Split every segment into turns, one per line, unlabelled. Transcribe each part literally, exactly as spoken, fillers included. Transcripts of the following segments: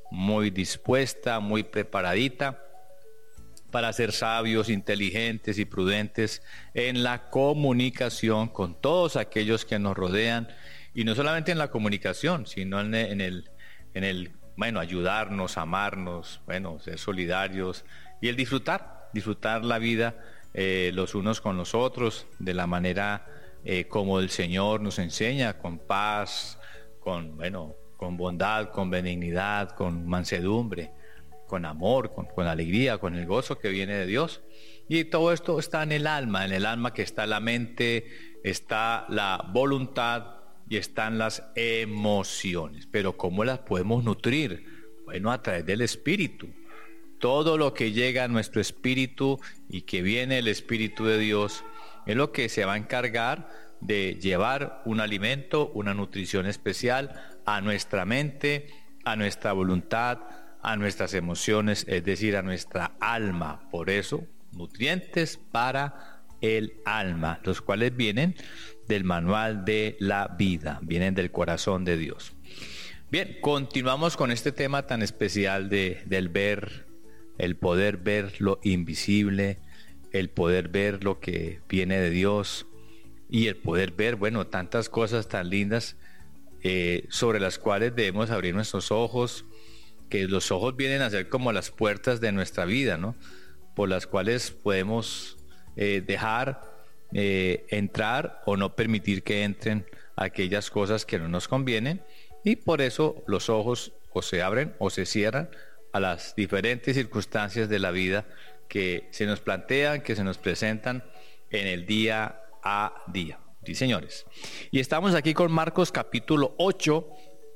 muy dispuesta, muy preparadita para ser sabios, inteligentes y prudentes en la comunicación con todos aquellos que nos rodean, y no solamente en la comunicación, sino en el, en el, en el bueno, ayudarnos, amarnos, bueno, ser solidarios y el disfrutar, disfrutar la vida eh, los unos con los otros de la manera eh, como el Señor nos enseña, con paz, con, bueno, con bondad, con benignidad, con mansedumbre, con amor, con, con alegría, con el gozo que viene de Dios. Y todo esto está en el alma, en el alma que está la mente, está la voluntad y están las emociones. Pero ¿cómo las podemos nutrir? Bueno, a través del Espíritu. Todo lo que llega a nuestro espíritu y que viene el Espíritu de Dios es lo que se va a encargar de llevar un alimento, una nutrición especial a nuestra mente, a nuestra voluntad, a nuestras emociones, es decir, a nuestra alma. Por eso, nutrientes para el alma, los cuales vienen del manual de la vida, vienen del corazón de Dios. Bien, continuamos con este tema tan especial de, del ver, el poder ver lo invisible, el poder ver lo que viene de Dios y el poder ver, bueno, tantas cosas tan lindas eh, sobre las cuales debemos abrir nuestros ojos, que los ojos vienen a ser como las puertas de nuestra vida, ¿no? Por las cuales podemos eh, dejar eh, entrar o no permitir que entren aquellas cosas que no nos convienen, y por eso los ojos o se abren o se cierran a las diferentes circunstancias de la vida que se nos plantean, que se nos presentan en el día a día. Sí, señores. Y estamos aquí con Marcos capítulo ocho,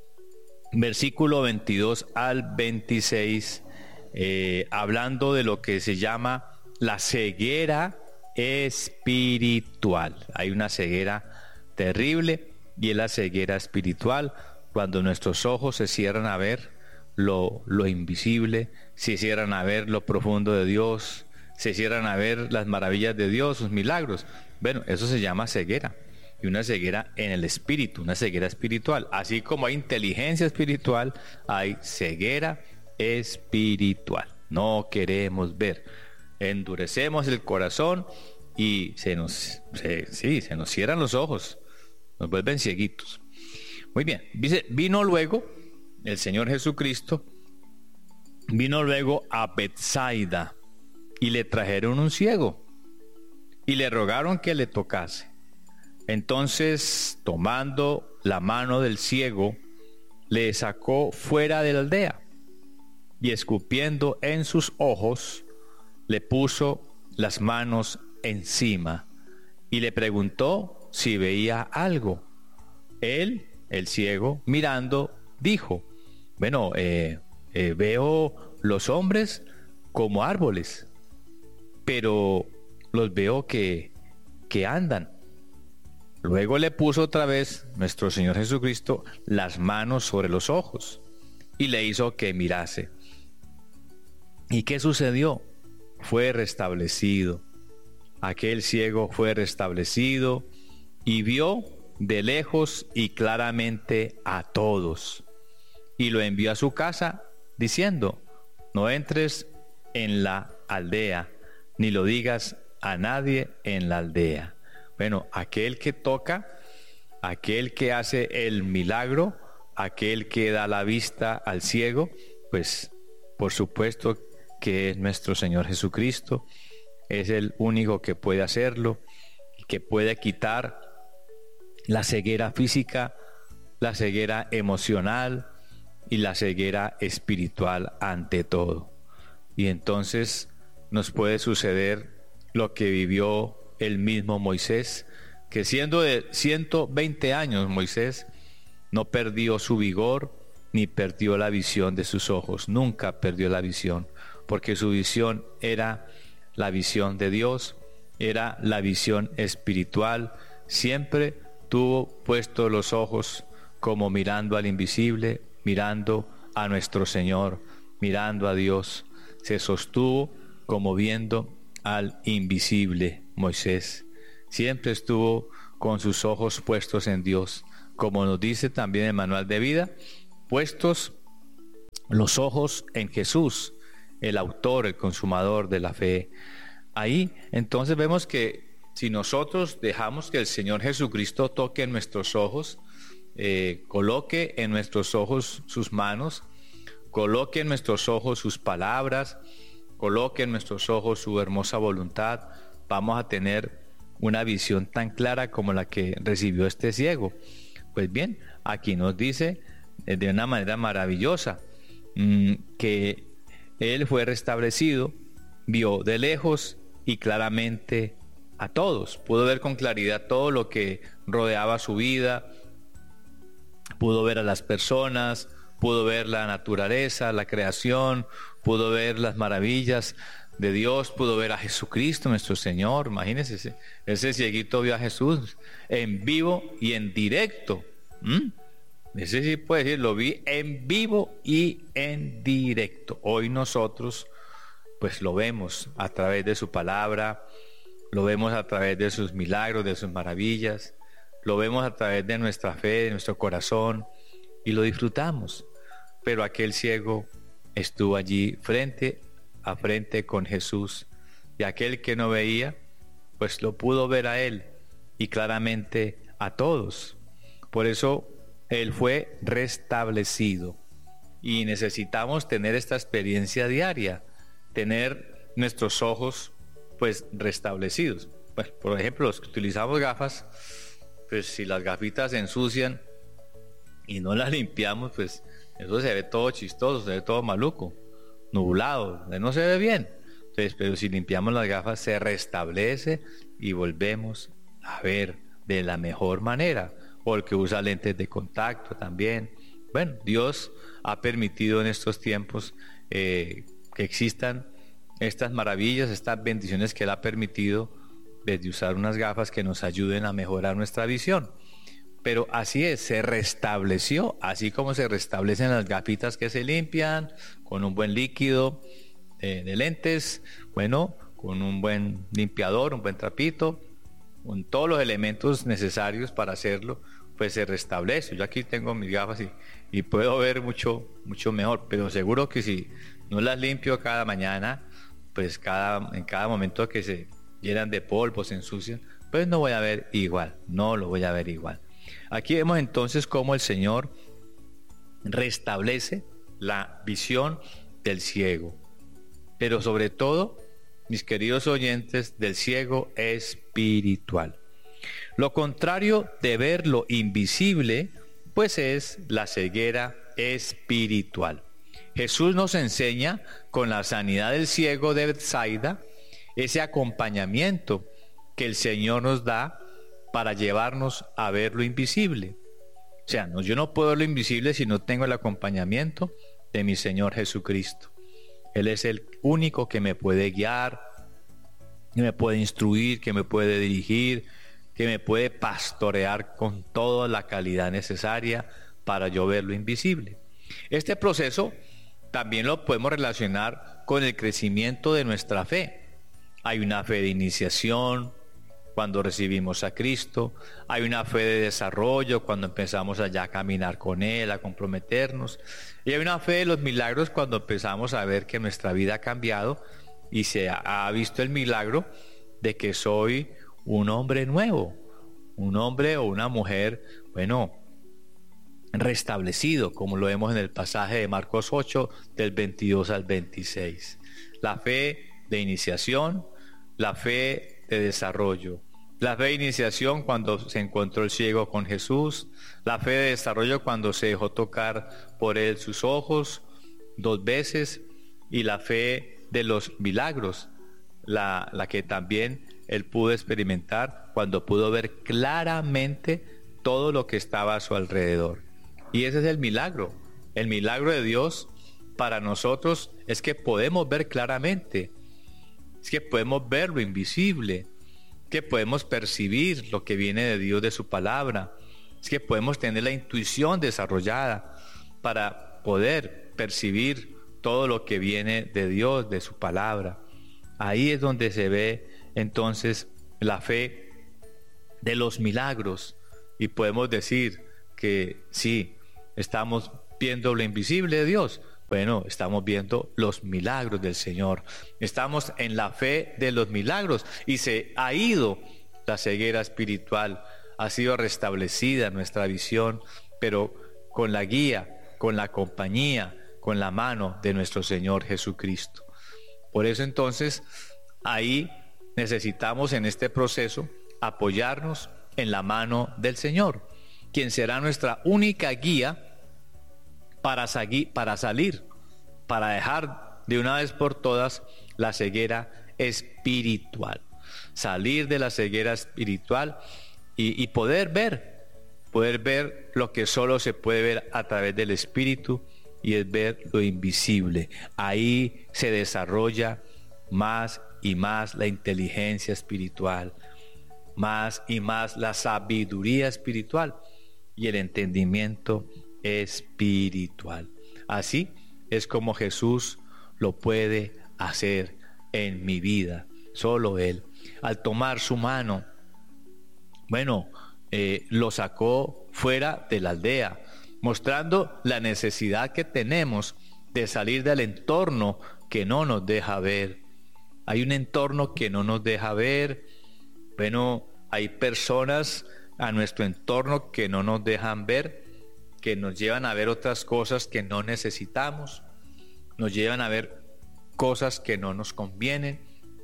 versículo veintidós al veintiséis, eh, hablando de lo que se llama la ceguera espiritual. Hay una ceguera terrible y es la ceguera espiritual, cuando nuestros ojos se cierran a ver lo, lo invisible, se cierran a ver lo profundo de Dios, se cierran a ver las maravillas de Dios, sus milagros. Bueno, eso se llama ceguera. Y una ceguera en el espíritu, una ceguera espiritual. Así como hay inteligencia espiritual, hay ceguera espiritual. No queremos ver. Endurecemos el corazón y se nos, se, sí, se nos cierran los ojos. Nos vuelven cieguitos. Muy bien. Dice, vino luego el Señor Jesucristo, vino luego a Betsaida y le trajeron un ciego y le rogaron que le tocase. Entonces, tomando la mano del ciego, le sacó fuera de la aldea y escupiendo en sus ojos, le puso las manos encima y le preguntó si veía algo. Él, el ciego, mirando, dijo, bueno, eh, eh, veo los hombres como árboles, pero los veo que, que andan. Luego le puso otra vez nuestro Señor Jesucristo las manos sobre los ojos y le hizo que mirase. ¿Y qué sucedió? Fue restablecido. Aquel ciego fue restablecido y vio de lejos y claramente a todos. Y lo envió a su casa diciendo, no entres en la aldea, ni lo digas a nadie en la aldea. Bueno, aquel que toca, aquel que hace el milagro, aquel que da la vista al ciego, pues por supuesto que es nuestro Señor Jesucristo, es el único que puede hacerlo, que puede quitar la ceguera física, la ceguera emocional y la ceguera espiritual ante todo. Y entonces nos puede suceder lo que vivió el mismo Moisés, que siendo de ciento veinte años Moisés, no perdió su vigor ni perdió la visión de sus ojos, nunca perdió la visión, porque su visión era la visión de Dios, era la visión espiritual, siempre tuvo puestos los ojos como mirando al invisible, mirando a nuestro Señor, mirando a Dios, se sostuvo como viendo al invisible Moisés. Siempre estuvo con sus ojos puestos en Dios, como nos dice también el manual de vida, puestos los ojos en Jesús, el autor, el consumador de la fe. Ahí entonces vemos que si nosotros dejamos que el Señor Jesucristo toque en nuestros ojos, eh, coloque en nuestros ojos sus manos, coloque en nuestros ojos sus palabras, coloque en nuestros ojos su hermosa voluntad, vamos a tener una visión tan clara como la que recibió este ciego. Pues bien, aquí nos dice eh, de una manera maravillosa mmm, que él fue restablecido, vio de lejos y claramente a todos, pudo ver con claridad todo lo que rodeaba su vida, pudo ver a las personas, pudo ver la naturaleza, la creación, pudo ver las maravillas de Dios, pudo ver a Jesucristo nuestro Señor. Imagínense, ese, ese cieguito vio a Jesús en vivo y en directo. ¿Mm? Ese sí puede decir, lo vi en vivo y en directo. Hoy nosotros pues lo vemos a través de su palabra, lo vemos a través de sus milagros, de sus maravillas, lo vemos a través de nuestra fe, de nuestro corazón, y lo disfrutamos. Pero aquel ciego estuvo allí frente a frente con Jesús, y aquel que no veía, pues lo pudo ver a él, y claramente a todos. Por eso él fue restablecido, y necesitamos tener esta experiencia diaria, tener nuestros ojos pues restablecidos. Pues, por ejemplo, los que utilizamos gafas, pues si las gafitas se ensucian y no las limpiamos, pues eso se ve todo chistoso, se ve todo maluco, nublado, no se ve bien. Entonces, pero si limpiamos las gafas, se restablece y volvemos a ver de la mejor manera. O el que usa lentes de contacto también. Bueno, Dios ha permitido en estos tiempos eh, que existan estas maravillas, estas bendiciones que Él ha permitido desde usar unas gafas que nos ayuden a mejorar nuestra visión. Pero así es, se restableció, así como se restablecen las gafitas que se limpian con un buen líquido eh, de lentes, bueno, con un buen limpiador, un buen trapito, con todos los elementos necesarios para hacerlo, pues se restablece. Yo aquí tengo mis gafas y, y puedo ver mucho, mucho mejor, pero seguro que si no las limpio cada mañana, pues cada, en cada momento que se llenan de polvo, se ensucian, pues no voy a ver igual, no lo voy a ver igual. Aquí vemos entonces cómo el Señor restablece la visión del ciego, pero sobre todo, mis queridos oyentes, del ciego espiritual. Lo contrario de ver lo invisible, pues es la ceguera espiritual. Jesús nos enseña con la sanidad del ciego de Betsaida ese acompañamiento que el Señor nos da para llevarnos a ver lo invisible. O sea, no, yo no puedo ver lo invisible si no tengo el acompañamiento de mi Señor Jesucristo. Él es el único que me puede guiar, que me puede instruir, que me puede dirigir, que me puede pastorear con toda la calidad necesaria para yo ver lo invisible. Este proceso también lo podemos relacionar con el crecimiento de nuestra fe. Hay una fe de iniciación cuando recibimos a Cristo, hay una fe de desarrollo cuando empezamos allá a caminar con Él, a comprometernos, y hay una fe de los milagros cuando empezamos a ver que nuestra vida ha cambiado y se ha visto el milagro de que soy un hombre nuevo, un hombre o una mujer, bueno, restablecido, como lo vemos en el pasaje de Marcos ocho, del veintidós al veintiséis. La fe de iniciación, la fe de desarrollo. La fe de iniciación cuando se encontró el ciego con Jesús, la fe de desarrollo cuando se dejó tocar por él sus ojos dos veces, y la fe de los milagros, la, la que también él pudo experimentar cuando pudo ver claramente todo lo que estaba a su alrededor. Y ese es el milagro. El milagro de Dios para nosotros es que podemos ver claramente, es que podemos ver lo invisible, que podemos percibir lo que viene de Dios, de su palabra, es que podemos tener la intuición desarrollada para poder percibir todo lo que viene de Dios, de su palabra. Ahí es donde se ve entonces la fe de los milagros, y podemos decir que sí, estamos viendo lo invisible de Dios, Bueno, estamos viendo los milagros del Señor. Estamos en la fe de los milagros y se ha ido la ceguera espiritual. Ha sido restablecida nuestra visión, pero con la guía, con la compañía, con la mano de nuestro Señor Jesucristo. Por eso entonces, ahí necesitamos en este proceso apoyarnos en la mano del Señor, quien será nuestra única guía para, para salir, para dejar de una vez por todas la ceguera espiritual. Salir de la ceguera espiritual y, y poder ver, poder ver lo que solo se puede ver a través del Espíritu, y es ver lo invisible. Ahí se desarrolla más y más la inteligencia espiritual, más y más la sabiduría espiritual y el entendimiento espiritual. Así es como Jesús lo puede hacer en mi vida, solo Él. Al tomar su mano, bueno, eh, lo sacó fuera de la aldea, mostrando la necesidad que tenemos de salir del entorno que no nos deja ver. Hay un entorno que no nos deja ver. Bueno, hay personas a nuestro entorno que no nos dejan ver, que nos llevan a ver otras cosas que no necesitamos, nos llevan a ver cosas que no nos convienen,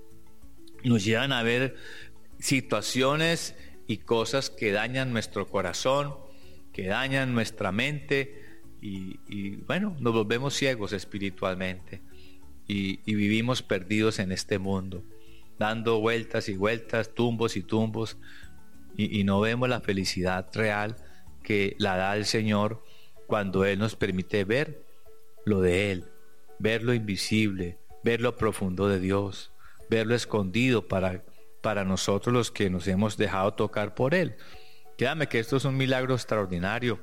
nos llevan a ver situaciones y cosas que dañan nuestro corazón, que dañan nuestra mente y, y bueno, nos volvemos ciegos espiritualmente y, y vivimos perdidos en este mundo, dando vueltas y vueltas, tumbos y tumbos y, y no vemos la felicidad real que la da el Señor cuando Él nos permite ver lo de Él, ver lo invisible, ver lo profundo de Dios, ver lo escondido para, para nosotros los que nos hemos dejado tocar por Él. Créame que esto es un milagro extraordinario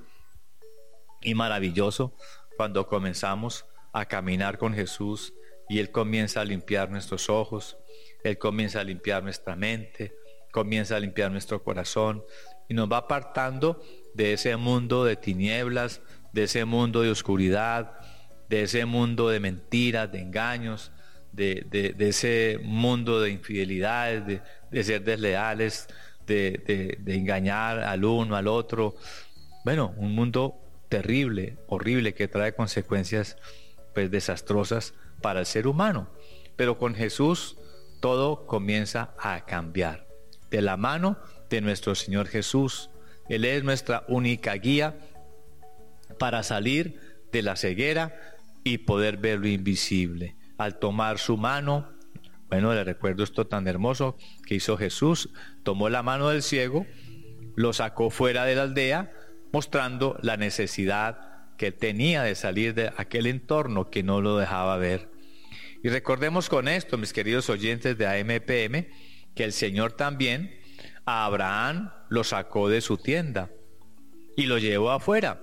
y maravilloso cuando comenzamos a caminar con Jesús y Él comienza a limpiar nuestros ojos, Él comienza a limpiar nuestra mente, comienza a limpiar nuestro corazón y nos va apartando de ese mundo de tinieblas, de ese mundo de oscuridad, de ese mundo de mentiras, de engaños, de, de, de ese mundo de infidelidades, de, de ser desleales, De, de, de engañar al uno, al otro. Bueno, un mundo terrible, horrible, que trae consecuencias pues desastrosas para el ser humano. Pero con Jesús todo comienza a cambiar. De la mano de nuestro Señor Jesús. Él es nuestra única guía para salir de la ceguera y poder ver lo invisible. Al tomar su mano, bueno, le recuerdo esto tan hermoso que hizo Jesús. Tomó la mano del ciego, lo sacó fuera de la aldea, mostrando la necesidad que tenía de salir de aquel entorno que no lo dejaba ver. Y recordemos con esto, mis queridos oyentes de A M P M, que el Señor también a Abraham lo sacó de su tienda y lo llevó afuera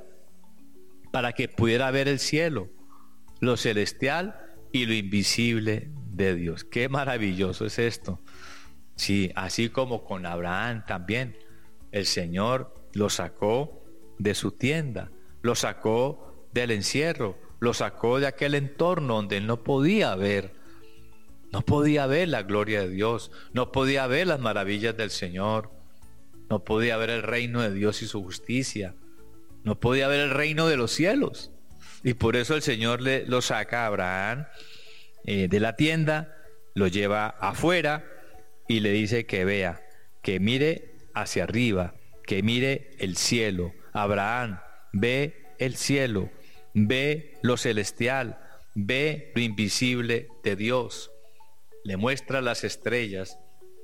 para que pudiera ver el cielo, lo celestial y lo invisible de Dios. Qué maravilloso es esto. Sí, así como con Abraham también, el Señor lo sacó de su tienda, lo sacó del encierro, lo sacó de aquel entorno donde él no podía ver, no podía ver la gloria de Dios, no podía ver las maravillas del Señor, no podía ver el reino de Dios y su justicia, no podía ver el reino de los cielos. Y por eso el Señor le, lo saca a Abraham eh, de la tienda, lo lleva afuera y le dice que vea, que mire hacia arriba, que mire el cielo. Abraham, ve el cielo, ve lo celestial, ve lo invisible de Dios. Le muestra las estrellas.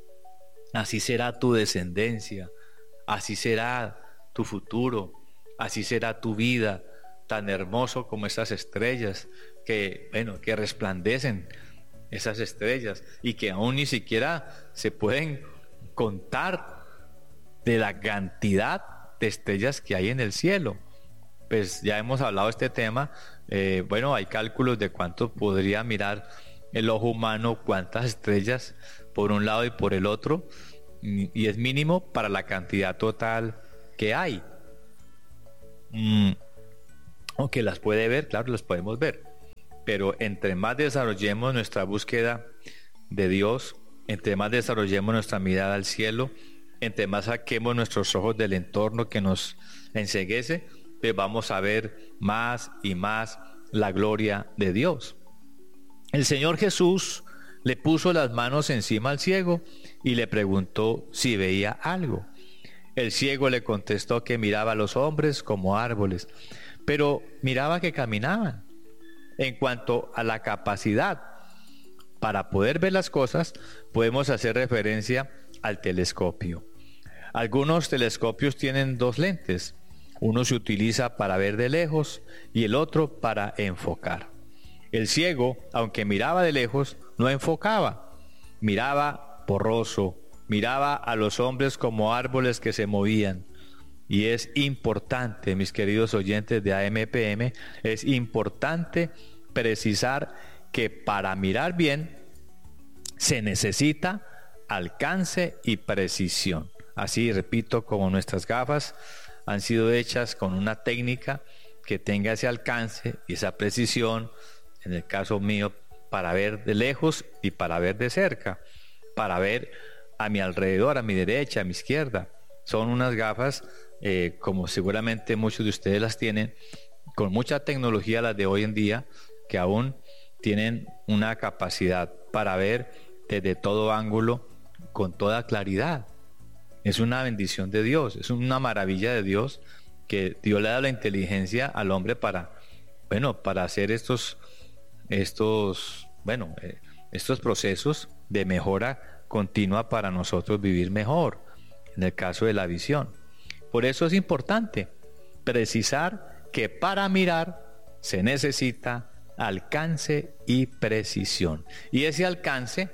Así será tu descendencia, así será tu futuro, así será tu vida, tan hermoso como esas estrellas que, bueno, que resplandecen esas estrellas y que aún ni siquiera se pueden contar de la cantidad de estrellas que hay en el cielo. Pues ya hemos hablado de este tema. Eh, bueno, hay cálculos de cuánto podría mirar el ojo humano, cuántas estrellas por un lado y por el otro, y es mínimo para la cantidad total que hay. Mm, aunque las puede ver, claro, las podemos ver, pero entre más desarrollemos nuestra búsqueda de Dios, entre más desarrollemos nuestra mirada al cielo, entre más saquemos nuestros ojos del entorno que nos enceguece, pues vamos a ver más y más la gloria de Dios. El Señor Jesús le puso las manos encima al ciego y le preguntó si veía algo. El ciego le contestó que miraba a los hombres como árboles, pero miraba que caminaban. En cuanto a la capacidad para poder ver las cosas, podemos hacer referencia al telescopio. Algunos telescopios tienen dos lentes. Uno se utiliza para ver de lejos y el otro para enfocar. El ciego, aunque miraba de lejos, no enfocaba. Miraba borroso, miraba a los hombres como árboles que se movían. Y es importante, mis queridos oyentes de A M P M, es importante precisar que para mirar bien se necesita alcance y precisión. Así, repito, como nuestras gafas han sido hechas con una técnica que tenga ese alcance y esa precisión, en el caso mío, para ver de lejos y para ver de cerca, para ver a mi alrededor, a mi derecha, a mi izquierda. Son unas gafas, eh, como seguramente muchos de ustedes las tienen, con mucha tecnología, las de hoy en día, que aún tienen una capacidad para ver desde todo ángulo, con toda claridad. Es una bendición de Dios, es una maravilla de Dios, que Dios le da la inteligencia al hombre para, bueno, para hacer estos, estos, bueno, eh, estos procesos de mejora continua para nosotros vivir mejor, en el caso de la visión. Por eso es importante precisar que para mirar se necesita alcance y precisión. Y ese alcance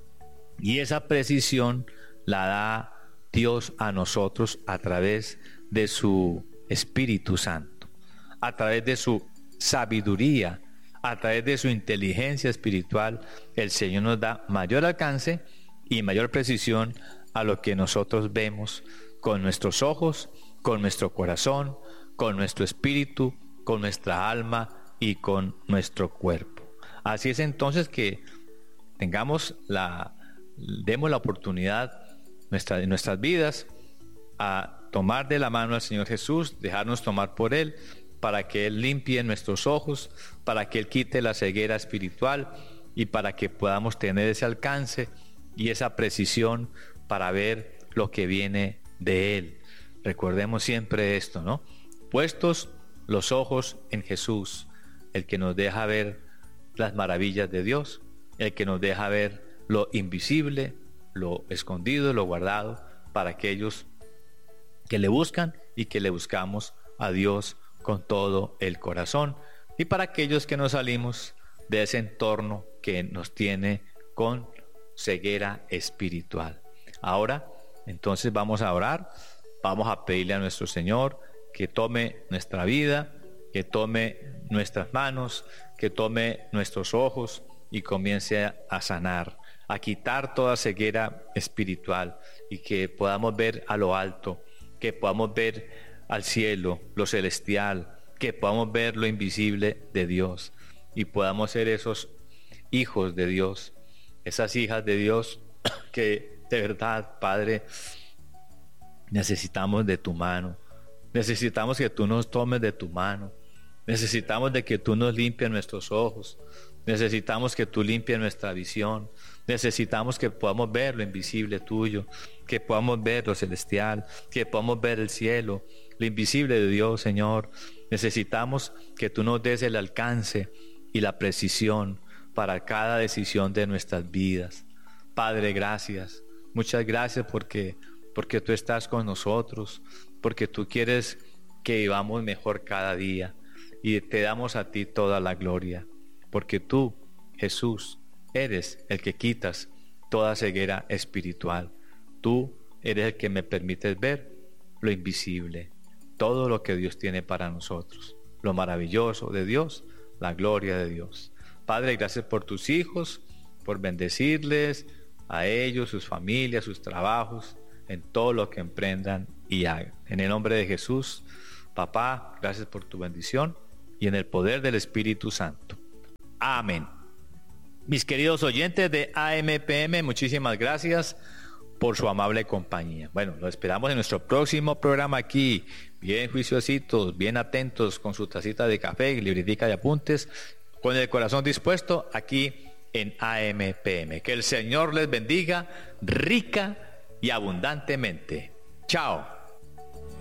y esa precisión la da Dios a nosotros a través de su Espíritu Santo, a través de su sabiduría, a través de su inteligencia espiritual. El Señor nos da mayor alcance y mayor precisión a lo que nosotros vemos con nuestros ojos, con nuestro corazón, con nuestro espíritu, con nuestra alma y con nuestro cuerpo. Así es entonces que tengamos la, demos la oportunidad nuestra, en nuestras vidas a tomar de la mano al Señor Jesús, dejarnos tomar por Él, para que Él limpie nuestros ojos, para que Él quite la ceguera espiritual y para que podamos tener ese alcance y esa precisión para ver lo que viene de Él. Recordemos siempre esto, ¿no? Puestos los ojos en Jesús, el que nos deja ver las maravillas de Dios, el que nos deja ver lo invisible, lo escondido, lo guardado, para aquellos que le buscan y que le buscamos a Dios con todo el corazón, y para aquellos que nos salimos de ese entorno que nos tiene con ceguera espiritual. Ahora, entonces vamos a orar, vamos a pedirle a nuestro Señor que tome nuestra vida, que tome nuestras manos, que tome nuestros ojos y comience a sanar, a quitar toda ceguera espiritual y que podamos ver a lo alto, que podamos ver al cielo, lo celestial, que podamos ver lo invisible de Dios y podamos ser esos hijos de Dios, esas hijas de Dios que de verdad, Padre, necesitamos de tu mano, necesitamos que tú nos tomes de tu mano, necesitamos de que tú nos limpies nuestros ojos, necesitamos que tú limpies nuestra visión, necesitamos que podamos ver lo invisible tuyo, que podamos ver lo celestial, que podamos ver el cielo, lo invisible de Dios, Señor. Necesitamos que tú nos des el alcance y la precisión para cada decisión de nuestras vidas. Padre, gracias, muchas gracias porque, porque tú estás con nosotros, porque tú quieres que vivamos mejor cada día y te damos a ti toda la gloria, porque tú, Jesús, eres el que quitas toda ceguera espiritual. Tú eres el que me permites ver lo invisible, todo lo que Dios tiene para nosotros, lo maravilloso de Dios, la gloria de Dios. Padre, gracias por tus hijos, por bendecirles a ellos, sus familias, sus trabajos, en todo lo que emprendan y hagan. En el nombre de Jesús, Papá, gracias por tu bendición y en el poder del Espíritu Santo. Amén. Mis queridos oyentes de A M P M, muchísimas gracias por su amable compañía. Bueno, lo esperamos en nuestro próximo programa aquí, bien juiciositos, bien atentos, con su tacita de café, libretica de apuntes, con el corazón dispuesto aquí en A M P M. Que el Señor les bendiga rica y abundantemente. Chao.